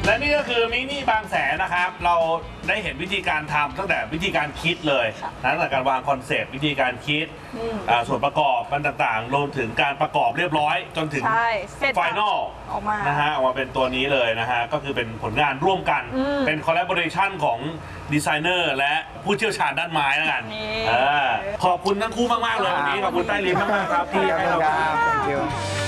และนี่ก็คือมินิบางแสนนะครับเราได้เห็นวิธีการทำตั้งแต่วิธีการคิดเลยตั้งแต่การวางคอนเซปต์วิธีการคิดส่วนประกอบมันต่างๆรวมถึงการประกอบเรียบร้อยจนถึงไฟนอลออกมานะฮะออกมาเป็นตัวนี้เลยนะฮะก็คือเป็นผลงานร่วมกันเป็นคอลแลบอเรชันของดีไซเนอร์และผู้เชี่ยวชาญด้านไม้แล้วกันขอบคุณทั้งคู่มากๆเลยวันนี้ขอบคุณใต้ลิ้นมากๆครับที่ให้เรา